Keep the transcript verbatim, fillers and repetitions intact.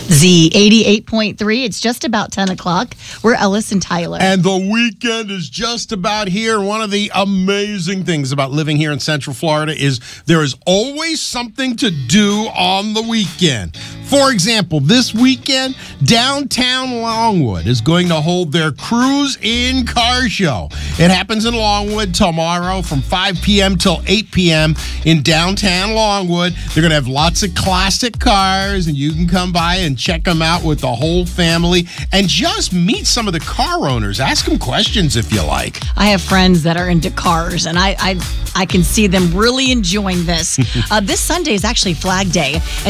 Z eighty-eight point three. It's just about ten o'clock. We're Ellis and Tyler. And the weekend is just about here. One of the amazing things about living here in Central Florida is there is always something to do on the weekend. For example, this weekend, Downtown Longwood is going to hold their Cruise in Car Show. It happens in Longwood tomorrow from five p.m. till eight p.m. in downtown Longwood. They're going to have lots of classic cars, and you can come by and check them out with the whole family and just meet some of the car owners. Ask them questions if you like. I have friends that are into cars, and I I, I can see them really enjoying this. uh, this Sunday is actually Flag Day.